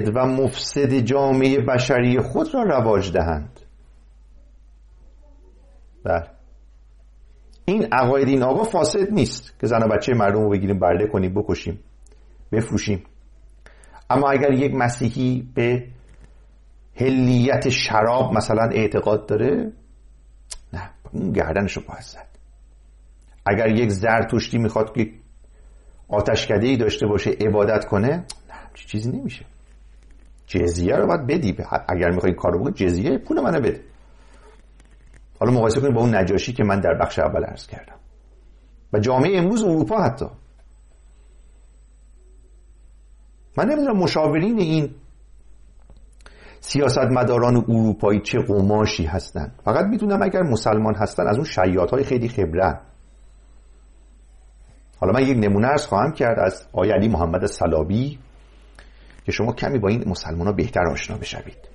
فاسد و مفسد جامعه بشری خود را رواج دهند. بله، این عقاید این آقا فاسد نیست که زن و بچه مردم رو بگیریم برده کنیم، بکشیم، بفروشیم. اما اگر یک مسیحی به حلیت شراب مثلا اعتقاد داره، نه، اون گردنش رو باید زد. اگر یک زرتشتی میخواد که آتشکده‌ای داشته باشه عبادت کنه، نه، چیزی نمیشه. جزیه رو باید بدی. اگر میخوای کارو بکنی جزیه پول منو بده. حالا مقایسه کنید با اون نجاشی که من در بخش اول عرض کردم و جامعه امروز اروپا. حتی من نمیدونم مشاورین این سیاستمداران اروپایی چه قماشی هستن. فقط میدونم اگر مسلمان هستن از اون شیاط‌های خیلی خبره. حالا من یک نمونه عرض خواهم کرد از آقای علی محمد صلابی که شما کمی با این مسلمان‌ها بهتر آشنا بشوید.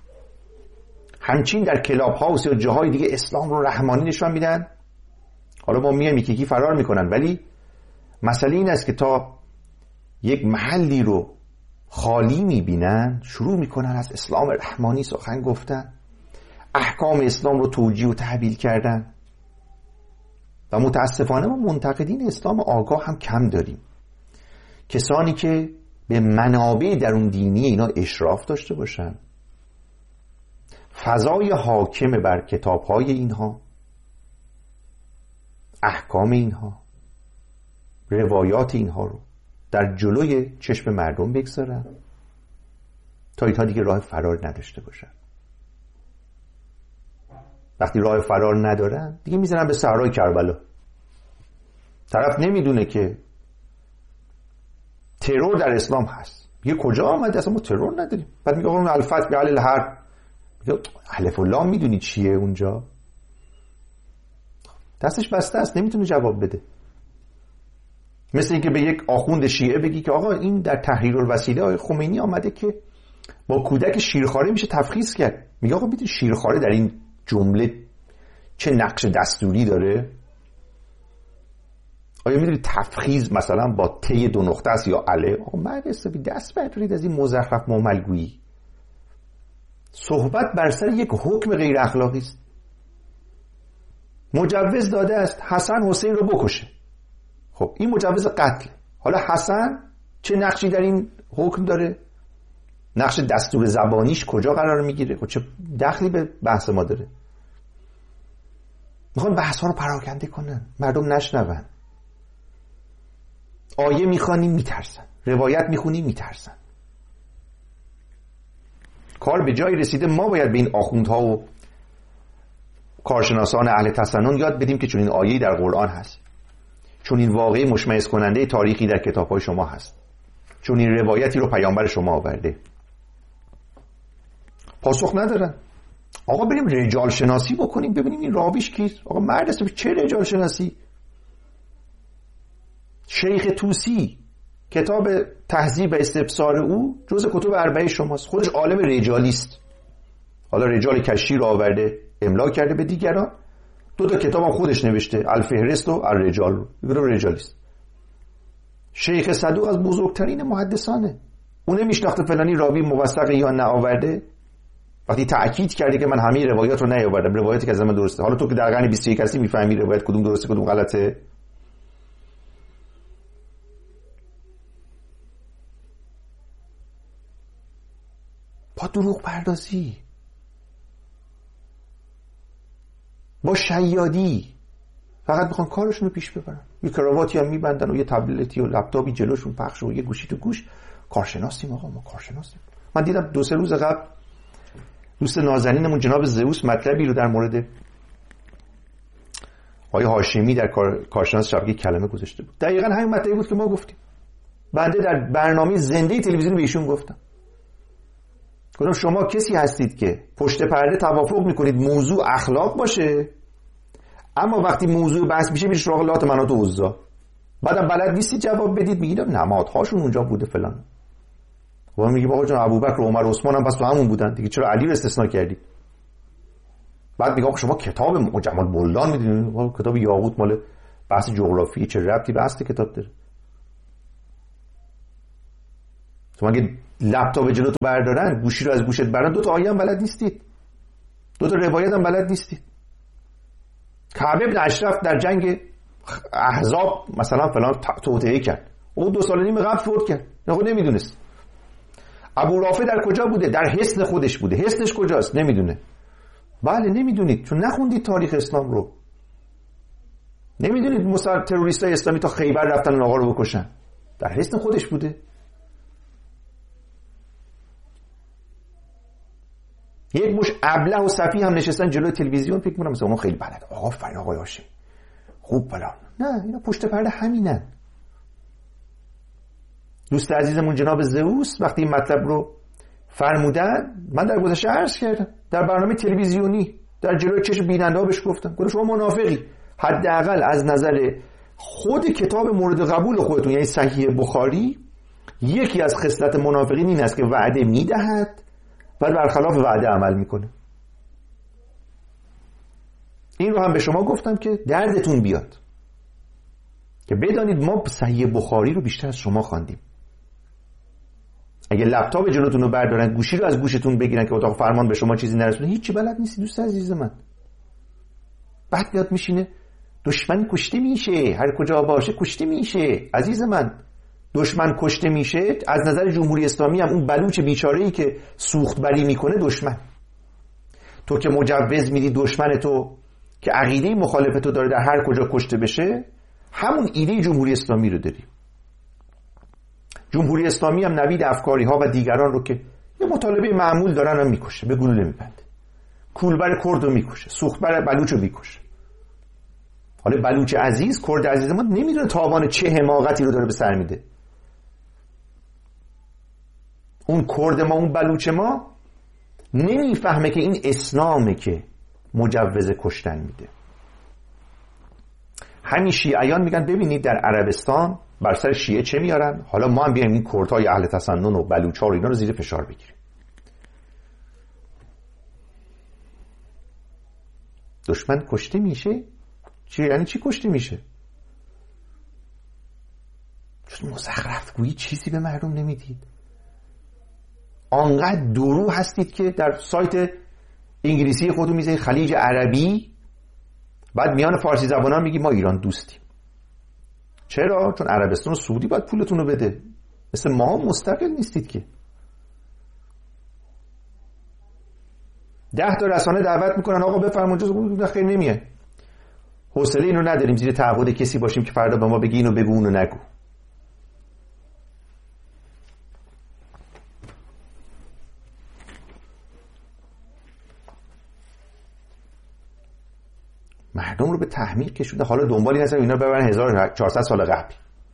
همچین در کلاب هاوس یا جاهای دیگه اسلام رو رحمانی نشون میدن. حالا با میام یکی فرار میکنن، ولی مسئله این است که تا یک محلی رو خالی میبینن شروع میکنن از اسلام رحمانی سخن گفتن، احکام اسلام رو توجیه و تحویل کردن. و متاسفانه ما منتقدین اسلام آگاه هم کم داریم، کسانی که به منابع درون دینی اینا اشراف داشته باشن، فضای حاکم بر کتاب‌های اینها، احکام اینها، روایات اینها رو در جلوی چشم مردم بگذارن تا اینها دیگه راه فرار نداشته باشن. وقتی راه فرار ندارن دیگه میزنن به صحرای کربلا. طرف نمیدونه که ترور در اسلام هست، میگه کجا آمده؟ اصلا ما ترور نداریم. بعد میگه اون الفتح به علی الحرب، میگه الف و لام میدونی چیه اونجا؟ دستش بسته است، نمیتونه جواب بده. مثل اینکه به یک آخوند شیعه بگی که آقا این در تحریرالوسیله آقای خمینی آمده که با کودک شیرخواره میشه تفخیص کرد. میگه آقا میدونی شیرخواره در این جمله چه نقش دستوری داره؟ آیا میدونی تفخیص مثلا با ت دو نقطه است یا اله؟ آقا مرد حسابی دست بردارید از این مزخرف معملگویی. صحبت بر سر یک حکم غیر اخلاقی است. مجوز داده است حسن حسین رو بکشه. خب این مجوز قتل. حالا حسن چه نقشی در این حکم داره؟ نقش دستور زبانیش کجا قرار میگیره؟ خب چه دخلی به بحث ما داره؟ میخوان بحث ها رو پراکنده کنن، مردم نشنون. آیه میخوانیم میترسن، روایت میخونیم میترسن. کار به جایی رسیده ما باید به این آخوندها و کارشناسان اهل تسنن یاد بدیم که چون این آیه‌ای در قرآن هست، چون این واقعی مشمئز کننده تاریخی در کتاب‌های شما هست، چون این روایتی رو پیامبر شما آورده. پاسخ ندارن. آقا بریم رجال شناسی بکنیم ببینیم این راویش کیست. آقا مرد است، چه رجال شناسی؟ شیخ طوسی کتاب تهذیب و استبصار او جز کتب اربعه شماست، خودش عالم رجالی است. حالا رجال کشی رو آورده املا کرده به دیگران، دو تا کتاب هم خودش نوشته، الفهرست و الرجال رو، میگه رجالیست. شیخ صدوق از بزرگترین محدثانه، اون نمیشناخته فلانی راوی موثق یا نه آورده. وقتی تأکید کرده که من همه روایات رو نیاوردم، روایتی که از من درسته. حالا تو که در قرن 21 هستی میفهمی روایت کدوم درسته کدوم غلطه؟ با دروغ پردازی، با شیادی، فقط میخوان کارشون رو پیش ببرن. یه کراواتی هم میبندن و یه تبلتی و لپتاپی جلوشون پخش و یه گوشی تو گوش. کارشناسیم آقا، ما کارشناسیم. من دیدم 2-3 روز قبل دوست نازنینمون جناب زئوس مطلبی رو در مورد آقای هاشمی در کارشناس شبکه کلمه گذاشته بود. دقیقاً همین مطلبی بود که ما گفتیم. بنده در برنامه زنده تلویزیون به ایشون گفتم شما کسی هستید که پشت پرده توافق میکنید موضوع اخلاق باشه، اما وقتی موضوع بحث میشه میشه سراغ لات مناط و عزا، بعدم بلد نیستید جواب بدید، میگید نمادهاشون اونجا بوده فلان. و میگه بابا جان ابوبکر و عمر و عثمان هم بس تو همون بودن دیگه، چرا علی رو استثناء کردید؟ بعد میگه شما کتاب مجمل بلدان میدونید، کتاب یاقوت مال بحث جغرافی چه ربطی به اصل کتاب داره؟ شما اگه لپتاپ جلوتو بردارن، گوشی رو از گوشت بردارن، 2 تا آیه هم بلد نیستید، 2 تا روایت هم بلد نیستید. کعب ابن اشرف در جنگ احزاب مثلا فلان توطئه کرد، او 2 سال و نیم قبل فوت کرد، خود نمیدونست. ابو رافع در کجا بوده؟ در حصن خودش بوده. حصنش کجاست؟ نمیدونه. بله نمیدونید، چون نخوندید تاریخ اسلام رو. نمیدونید تروریستای اسلامی تا خیبر رفتن اون آقا رو بکشن، در حصن خودش بوده. یک مش ابله و صفی هم نشستن جلوی تلویزیون، فکر کنم مثلا اون خیلی بلد، آفرین آقای هاشمی خوب فلان. نه، اینا پشت پرده همینن. دوست عزیزمون جناب زئوس وقتی این مطلب رو فرمودن، من در گذشته عرض کردم در برنامه تلویزیونی در جلوی چشم بیننده‌ها بهش گفتم شما منافقی. حداقل از نظر خود کتاب مورد قبول خودتون یعنی صحیح بخاری، یکی از خصلت منافقین این است که وعده میدهد و برخلاف وعده عمل میکنه. این رو هم به شما گفتم که دردتون بیاد، که بدانید ما صحیح بخاری رو بیشتر از شما خواندیم. اگه لپتاپ جلوتون رو بردارن، گوشی رو از گوشتون بگیرن که اتاق فرمان به شما چیزی نرسونه، هیچی بلد نیستی دوست عزیز من. بعد میاد میشینه دشمن کشته میشه، هر کجا باشه کشته میشه. عزیز من، دشمن کشته میشه از نظر جمهوری اسلامی هم اون بلوچ بیچاره‌ای که سوخت بری میکنه دشمن. تو که مجوز میدی دشمن تو که عقیده مخالف تو داره در هر کجا کشته بشه، همون ایده جمهوری اسلامی رو داری. جمهوری اسلامی هم نوید افکاری ها و دیگران رو که یه مطالبه معمول دارن هم میکشه، به گلوله میبنده. کولبر کرد رو میکشه، سوختبر بلوچ رو میکشه. حالا بلوچ عزیز، کرد عزیز ما نمیدونه تاوان چه حماقتی رو داره به سر میده. اون کرد ما، اون بلوچ ما نمیفهمه که این اسلامه که مجوز کشتن میده. همین شیعیان میگن ببینید در عربستان بر سر شیعه چه میارن، حالا ما هم بیایم این کردهای اهل تسنن و بلوچ‌ها و اینا رو زیر فشار بگیریم. دشمن کشته میشه؟ چی یعنی چی کشته میشه؟ چون مزخرف گویی چیزی به مردم نمیدید. آنقدر درو هستید که در سایت انگلیسی خودتون میذارید خلیج عربی، بعد میان فارسی زبانان میگی ما ایران دوستیم. چرا؟ چون عربستان و سعودی باید پولتون رو بده. مثل ما مستقل نیستید که. 10 تا رسانه دعوت میکنن آقا بفرمایید، خیر نمیه. حوصله اینو نداریم زیر تعهد کسی باشیم که فردا به ما بگی اینو بگو اونو نگو. مردم رو به تحمیل کشونده، حالا دنبالی هستن اینا ببرن 1400 سال قبل.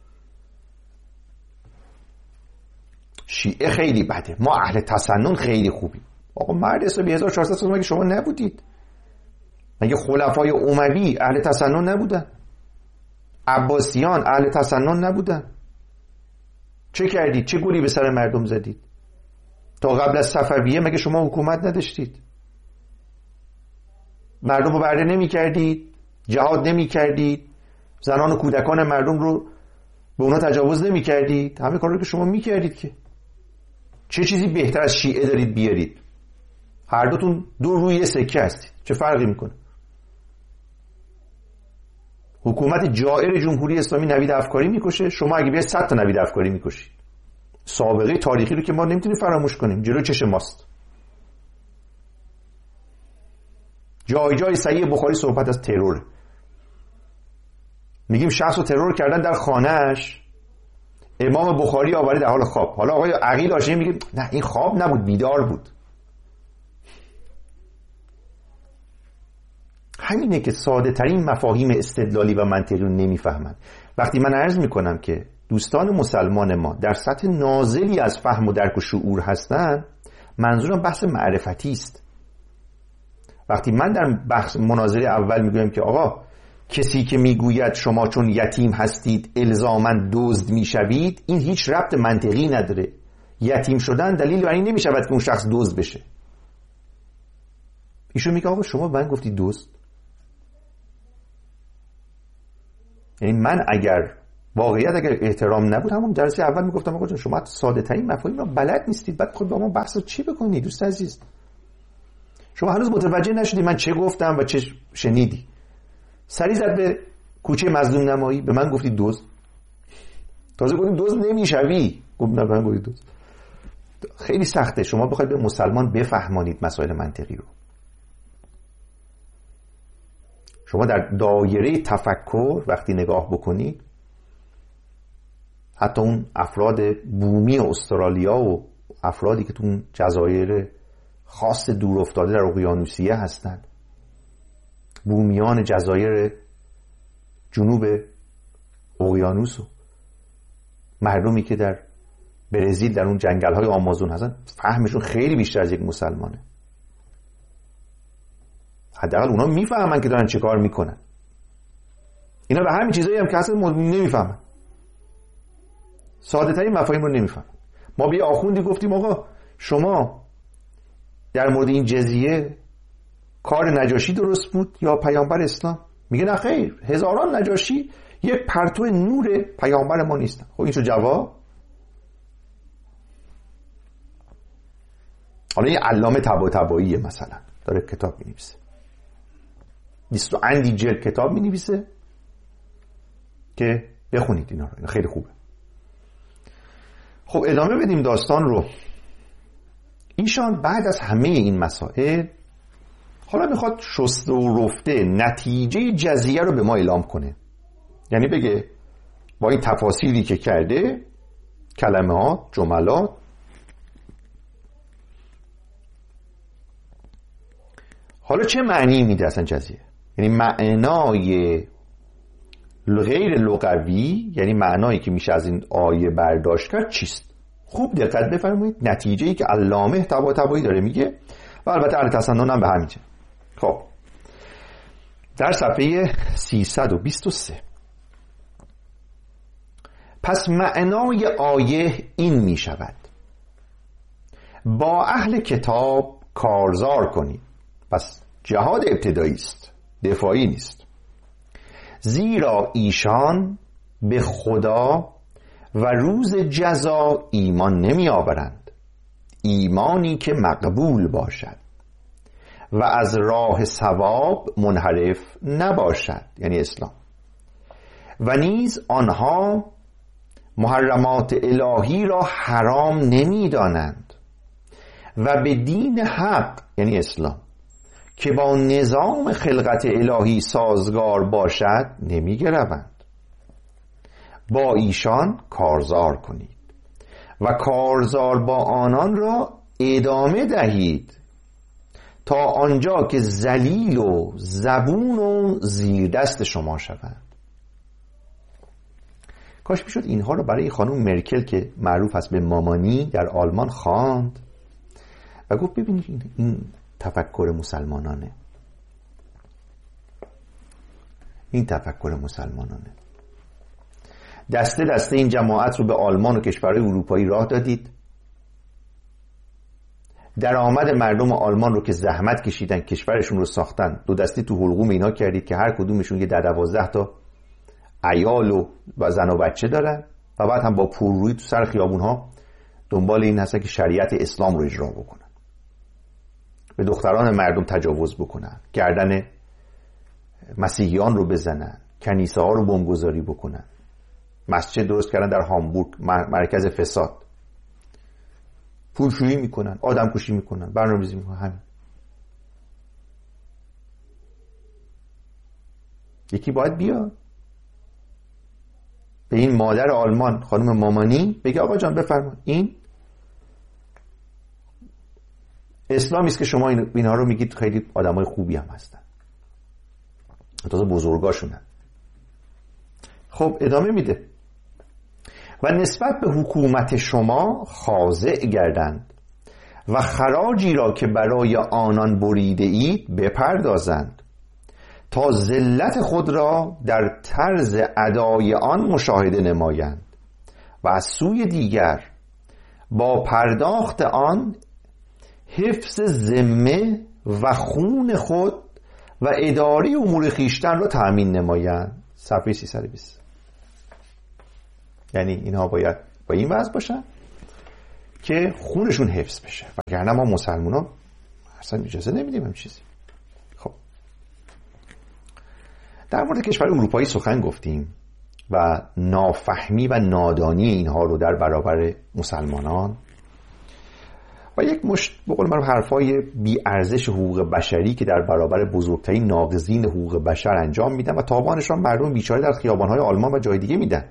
شیعه خیلی بده، ما اهل تسنن خیلی خوبیم. آقا مرد حسابی 1400 سال مگه شما نبودید؟ مگه خلفای اموی اهل تسنن نبودن؟ عباسیان اهل تسنن نبودن؟ چه کردید؟ چه گولی به سر مردم زدید؟ تا قبل از صفویه مگه شما حکومت نداشتید؟ مردم رو برده نمی کردید؟ جهاد نمی کردید؟ زنان و کودکان مردم رو به اونا تجاوز نمی کردید؟ همه کار رو که شما می کردید که. چه چیزی بهتر از شیعه دارید بیارید؟ هر دوتون دو روی سکه هستید، چه فرقی میکنه؟ حکومت جائر جمهوری اسلامی نوید افکاری میکشه، شما اگه بیاید 100 تا نوید افکاری میکشید. سابقه تاریخی رو که ما نمیتونیم فراموش کنیم، جلو چشم ماست. جای جای صحیح بخاری صحبت از ترور. میگیم شخص رو ترور کردن در خانهش، امام بخاری آورده در حال خواب. حالا آقای عقیل هاشمی میگه نه این خواب نبود، بیدار بود. همینه که ساده ترین مفاهیم استدلالی و منطقی رو نمیفهمن. وقتی من عرض میکنم که دوستان مسلمان ما در سطح نازلی از فهم و درک و شعور هستن، منظورم بحث معرفتی است. وقتی من در بحث مناظره اول میگویم که آقا کسی که میگوید شما چون یتیم هستید الزاماً دزد میشوید، این هیچ ربط منطقی نداره. یتیم شدن دلیل بر این نمیشود که اون شخص دزد بشه. ایشون میگه آقا شما من گفتی دزد، یعنی من اگر واقعیت اگر احترام نبود همون جلسه اول میگفتم آقا جان شما ساده ترین مفاهیم رو بلد نیستید، بعد خود با ما بحث چی بکنید؟ دوست عزیز شما هنوز متوجه نشدی من چه گفتم و چه شنیدی. سری زد به کوچه مظلوم نمایی، به من گفتی دزد. تازه گفتیم دزد نمیشوی، گفت نه من گفتی دزد. خیلی سخته شما بخواید به مسلمان بفهمانید مسائل منطقی رو. شما در دایره تفکر وقتی نگاه بکنید، حتی اون افراد بومی استرالیا و افرادی که تو اون جزایر خاص دور افتاده در اقیانوسیه هستند، بومیان جزایر جنوب اقیانوس و مردمی که در برزیل در اون جنگل‌های آمازون هستن، فهمشون خیلی بیشتر از یک مسلمانه. حداقل اونا میفهمن که دارن چه کار میکنن. اینا به همین چیزایی هم که اصلا نمیفهمن، ساده ترین مفاهیم رو نمیفهمن. ما به آخوندی گفتیم آقا شما در مورد این جزیه کار نجاشی درست بود یا پیامبر اسلام؟ میگه نه خیر، هزاران نجاشی یک پرتو نور پیامبر ما نیستن. خب این چه جواب؟ حالا یه علامه طباطباییه مثلا داره کتاب می‌نویسه، 20 اندی جلد کتاب می‌نویسه که بخونید اینا رو، خیلی خوبه. خب ادامه بدیم داستان رو. ایشان بعد از همه این مسائل حالا میخواد شسته و رفته نتیجه جزیه رو به ما اعلام کنه. یعنی بگه با این تفاصیلی که کرده، کلمات، جملات، حالا چه معنی میده اصلا جزیه؟ یعنی معنای غیر لغوی، یعنی معنایی که میشه از این آیه برداشت کرد چیست؟ خوب دقت بفرمایید نتیجه‌ای که علامه طباطبایی داره میگه و البته اهل تسنن هم به همین جه. خب در صفحه 323 پس معنای آیه این می شود: با اهل کتاب کارزار کنید. پس جهاد ابتدایی است، دفاعی نیست، زیرا ایشان به خدا و روز جزا ایمان نمی آورند، ایمانی که مقبول باشد و از راه ثواب منحرف نباشد، یعنی اسلام. و نیز آنها محرمات الهی را حرام نمی دانند و به دین حق، یعنی اسلام، که با نظام خلقت الهی سازگار باشد نمی گروند. با ایشان کارزار کنید و کارزار با آنان را ادامه دهید تا آنجا که ذلیل و زبون و زیر دست شما شوند. کاش میشد اینها رو برای خانم مرکل که معروف است به مامانی در آلمان خواند و گفت ببینید این تفکر مسلمانانه، این تفکر مسلمانانه. دسته دسته این جماعت رو به آلمان و کشورهای اروپایی راه دادید، درآمد مردم آلمان رو که زحمت کشیدن کشورشون رو ساختن دو دستی تو حلقوم اینا کردید که هر کدومشون یه 10-12 تا عیال و زن و بچه دارن و بعد هم با پررویی تو سر خیابون ها دنبال این هستن که شریعت اسلام رو اجرا بکنن، به دختران مردم تجاوز بکنن، گردن مسیحیان رو بزنن، کنیسه ها رو بمبگذاری بکنن، مسجد درست کردن در هامبورگ، مرکز فساد، پولشویی میکنن، آدم کشی میکنن، برنامه‌ریزی میکنن. همین یکی باید بیاد به این مادر آلمان خانم مامانی بگه آقا جان بفرمایید این اسلامی است که شما اینها رو میگید خیلی آدمای خوبی هم هستن، تازه بزرگاشونن. خب ادامه میده و نسبت به حکومت شما خاضع گردند و خراجی را که برای آنان بریده اید بپردازند تا ذلت خود را در طرز ادای آن مشاهده نمایند و از سوی دیگر با پرداخت آن حفظ ذمه و خون خود و اداره امور خویشتن را تأمین نمایند. صفحه 320. یعنی اینها باید با این وضع باشن که خونشون حفظ بشه، وگرنه ما مسلمان‌ها اصلا اجازه نمیدیم هم چیزی. خب در مورد کشور اروپایی سخن گفتیم و نافهمی و نادانی اینها رو در برابر مسلمانان و یک مشت بقول من حرفای بی ارزش حقوق بشری که در برابر بزرگترین ناقضین حقوق بشر انجام میدن و تاوانش را مردم بیچاره در خیابان‌های آلمان و جای دیگه میدن.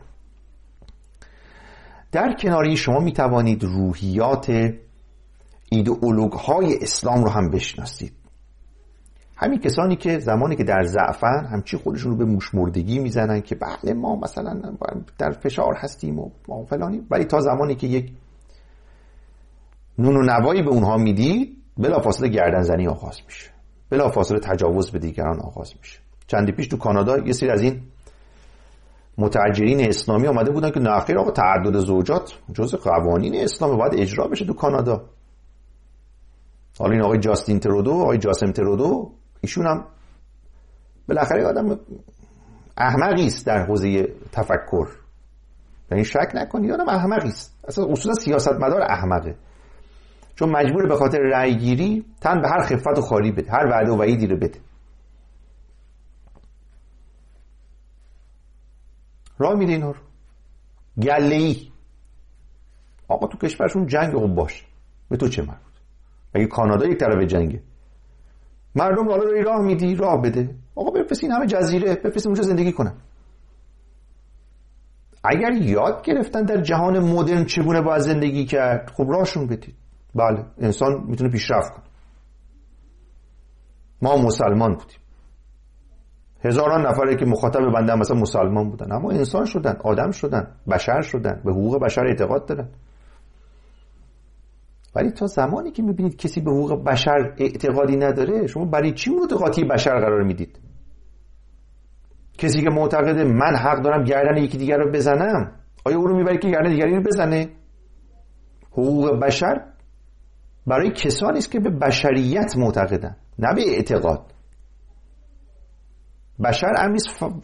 در کناری شما میتوانید روحیات ایدئولوژهای اسلام رو هم بشناسید. همین کسانی که زمانی که در ضعفن همچی خودشون رو به موشمردگی میزنن که بله ما مثلا در فشار هستیم و ما فلانی، ولی تا زمانی که یک نون و نوایی به اونها میدید بلافاصله گردنزنی آغاز میشه، بلافاصله تجاوز به دیگران آغاز میشه. چندی پیش تو کانادا یه سری از این متاجرین اسلامی آمده بودن که نه خیر آقا تعدد زوجات جزء قوانین اسلام باید اجرا بشه تو کانادا. حالا این آقای جاستین ترودو، آقای جاسم ترودو، ایشون هم بالاخره آدم احمقی است در حوزه تفکر، یعنی شک نکنید آدم احمقی است، اصلا اصولا سیاستمدار احمقه، چون مجبور به خاطر رأی گیری تن به هر خفت و خاری بده، هر وعده و وعیدی رو بده. راه میده اینا رو گله‌ای. آقا تو کشورشون جنگ خوب باشه، به تو چه مربوط؟ مگه کانادا یک طرف جنگه؟ مردم حالا داری راه میدی، راه بده. آقا بفرستین همه جزیره، بفرستین اونجا زندگی کنن. اگر یاد گرفتن در جهان مدرن چگونه باید زندگی کرد، خب راهشون بدید. بله انسان میتونه پیشرفت کنه. ما مسلمان بودیم، هزاران نفره که مخاطب بنده هم مثلا مسلمان بودن، اما انسان شدن، آدم شدن، بشر شدن، به حقوق بشر اعتقاد دارن. ولی تا زمانی که میبینید کسی به حقوق بشر اعتقادی نداره، شما برای چی متقاطی بشر قرار میدید؟ کسی که معتقده من حق دارم گردن یکی دیگر رو بزنم، آیا او رو میبرید که گردن دیگری رو بزنه؟ حقوق بشر برای کسانی است که به بشریت معتقدن، نه به اعتقاد. بشر امیز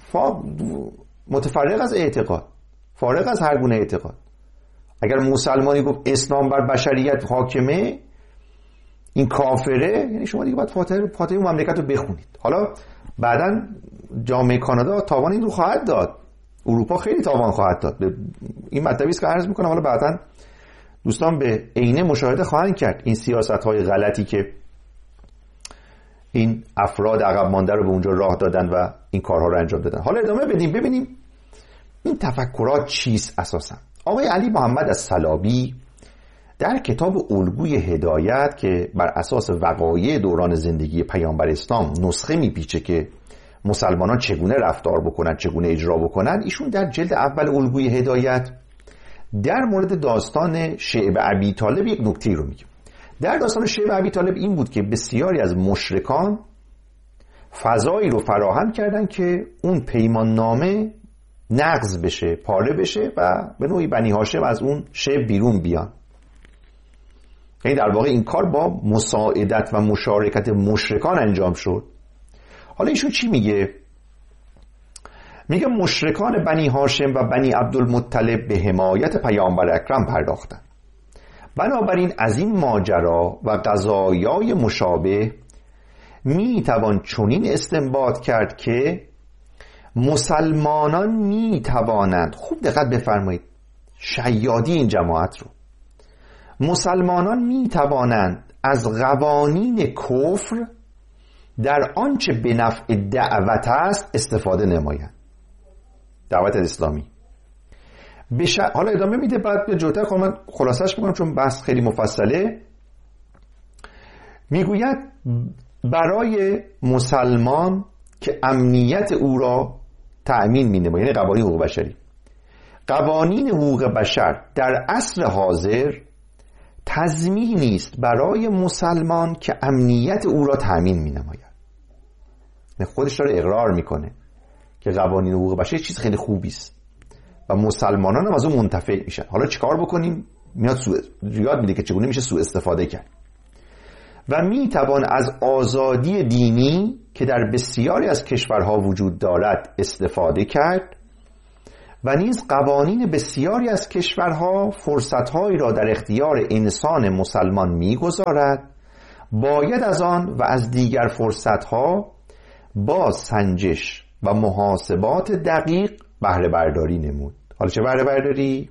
متفرق از اعتقاد، فارغ از هر گونه اعتقاد. اگر مسلمانی گفت اسلام بر بشریت حاکمه، این کافره، یعنی شما دیگه باید فاتحه مملکت رو بخونید. حالا بعداً جامعه کانادا تاوان این رو خواهد داد، اروپا خیلی تاوان خواهد داد. این مطلبی است که عرض میکنم، حالا بعداً دوستان به عینه مشاهده خواهند کرد این سیاست‌های غلطی که این افراد عقب مانده رو به اونجا راه دادن و این کارها رو انجام دادن. حالا ادامه بدیم ببینیم این تفکرات چیست اساساً. آقای علی محمد الصلابی در کتاب الگوی هدایت که بر اساس وقایع دوران زندگی پیامبر اسلام نسخه میپیچه که مسلمانان چگونه رفتار بکنن، چگونه اجرا بکنن، ایشون در جلد اول الگوی هدایت در مورد داستان شعب ابی طالب یک نکته رو میگه. در داستان شعب ابی طالب این بود که بسیاری از مشرکان فضایی رو فراهم کردن که اون پیمان نامه نقض بشه، پاره بشه و به نوعی بنی هاشم از اون شعب بیرون بیان. یعنی در واقع این کار با مساعدت و مشارکت مشرکان انجام شد. حالا ایشون چی میگه؟ میگه مشرکان بنی هاشم و بنی عبدالمطلب به حمایت پیامبر اکرم پرداختند. بنابراین از این ماجرا و قضایای مشابه میتوان چنین استنباط کرد که مسلمانان میتوانند، خوب دقت بفرمایید شیادی این جماعت رو، مسلمانان میتوانند از قوانین کفر در آنچه به نفع دعوت است استفاده نمایند. دعوت اسلامی حالا ادامه میده، بعد به جوتر من خلاصش میکنم چون بحث خیلی مفصله. میگوید برای مسلمان که امنیت او را تأمین مینماید، یعنی قوانین حقوق بشری، قوانین حقوق بشر در عصر حاضر تضمینی است برای مسلمان که امنیت او را تأمین مینماید. خودش را اقرار میکنه که قوانین حقوق بشر چیز خیلی خوبی است و مسلمانان هم از اون منتفع میشن. حالا چیکار بکنیم؟ میاد یاد میده که چگونه میشه سوء استفاده کرد و میتوان از آزادی دینی که در بسیاری از کشورها وجود دارد استفاده کرد و نیز قوانین بسیاری از کشورها فرصتهایی را در اختیار انسان مسلمان می‌گذارد، باید از آن و از دیگر فرصتها با سنجش و محاسبات دقیق بهره برداری نمود. حالا چه بهره برداری؟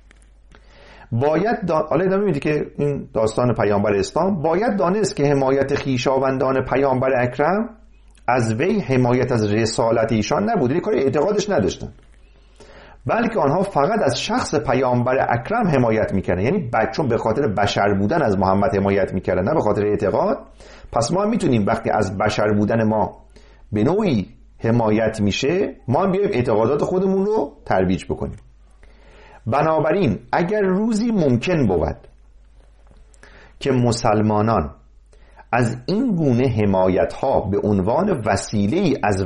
حالا ادامه میدی که این داستان پیامبر اسلام، باید دانست که حمایت خویشاوندان پیامبر اکرم از وی حمایت از رسالت ایشان نبود، این کار اعتقادش نداشتن، بلکه آنها فقط از شخص پیامبر اکرم حمایت میکنن. یعنی چون به خاطر بشر بودن از محمد حمایت میکردن، نه به خاطر اعتقاد. پس ما هم میتونیم وقتی از بشر بودن ما به نوعی حمایت میشه، ما هم بیایم اعتقادات خودمون رو ترویج بکنیم. بنابراین اگر روزی ممکن بود که مسلمانان از این گونه حمایت ها به عنوان وسیله از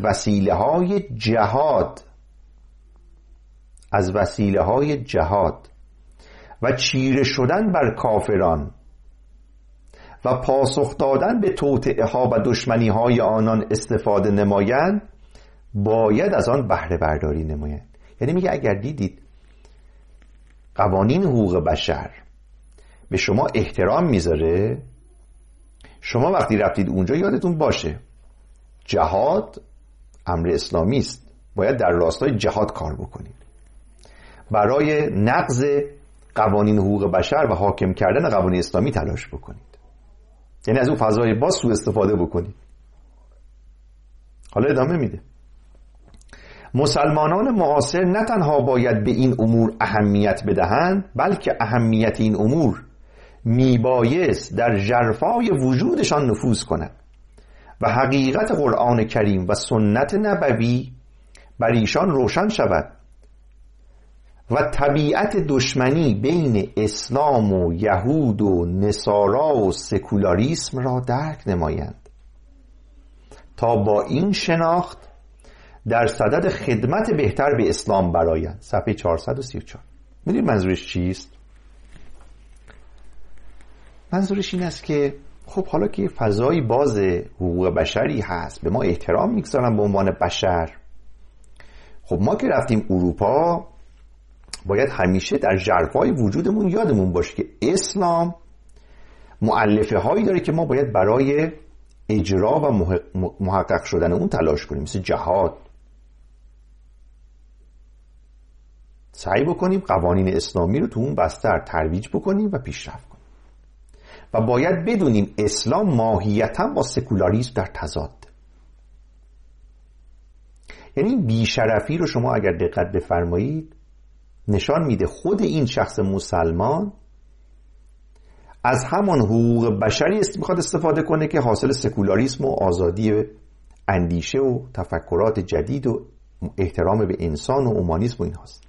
وسیله های جهاد و چیره شدن بر کافران و پاسخ دادن به توطئه ها و دشمنی های آنان استفاده نمایند، باید از آن بهره برداری نمایند. یعنی میگه اگر دیدید قوانین حقوق بشر به شما احترام میذاره، شما وقتی رفتید اونجا یادتون باشه جهاد امر اسلامی است، باید در راستای جهاد کار بکنید، برای نقض قوانین حقوق بشر و حاکم کردن قوانین اسلامی تلاش بکنید، یعنی از اون فضای باز سوء استفاده بکنید. حالا ادامه میده: مسلمانان معاصر نه تنها باید به این امور اهمیت بدهند، بلکه اهمیت این امور میبایست در ژرفای وجودشان نفوذ کند و حقیقت قرآن کریم و سنت نبوی بر ایشان روشن شود و طبیعت دشمنی بین اسلام و یهود و نصارا و سکولاریسم را درک نمایند تا با این شناخت در صدد خدمت بهتر به اسلام برآیند. صفحه 434. میدونید منظورش چیست؟ منظورش این است که خب حالا که فضای باز حقوق بشری هست، به ما احترام میگذارن به عنوان بشر، خب ما که رفتیم اروپا باید همیشه در ژرفای وجودمون یادمون باشه که اسلام مؤلفه هایی داره که ما باید برای اجرا و محقق شدن اون تلاش کنیم، مثل جهاد. سعی بکنیم قوانین اسلامی رو تو اون بستر ترویج بکنیم و پیشرفت کنیم. و باید بدونیم اسلام ماهیتاً با سکولاریسم در تضاد. یعنی بیشرفی رو شما اگر دقت بفرمایید نشان میده خود این شخص مسلمان از همان حقوق بشری میخواد استفاده کنه که حاصل سکولاریسم و آزادی اندیشه و تفکرات جدید و احترام به انسان و اومانیسم و این هاست.